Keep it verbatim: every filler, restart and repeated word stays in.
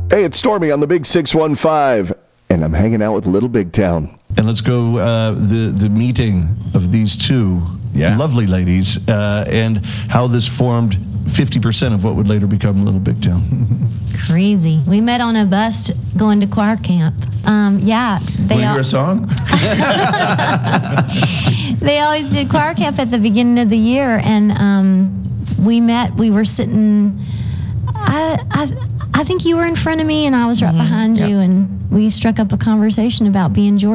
Hey, it's Stormy on the Big six one five, and I'm hanging out with Little Big Town. And let's go uh, the the meeting of these two yeah. lovely ladies uh, and how this formed fifty percent of what would later become Little Big Town. Crazy. We met on a bus going to choir camp. Um, yeah. Want to hear a song? They always did choir camp at the beginning of the year, and um, we met. We were sitting. I, I I think you were in front of me, and I was right mm-hmm. behind yep. you, and we struck up a conversation about being Georgia.